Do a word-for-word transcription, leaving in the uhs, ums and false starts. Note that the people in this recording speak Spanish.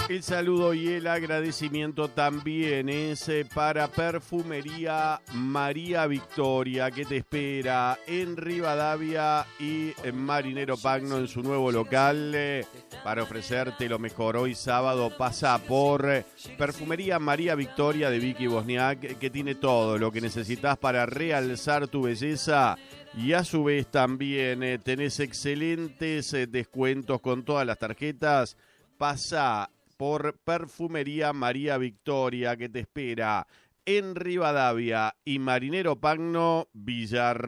El saludo y el agradecimiento también es para Perfumería María Victoria, que te espera en Rivadavia y en Marinero Pagno en su nuevo local para ofrecerte lo mejor. Hoy sábado pasa por Perfumería María Victoria de Vicky Bosniak, que tiene todo lo que necesitas para realzar tu belleza. Y a su vez también eh, tenés excelentes eh, descuentos con todas las tarjetas. Pasa por Perfumería María Victoria, que te espera en Rivadavia y Marinero Pagno, Villar.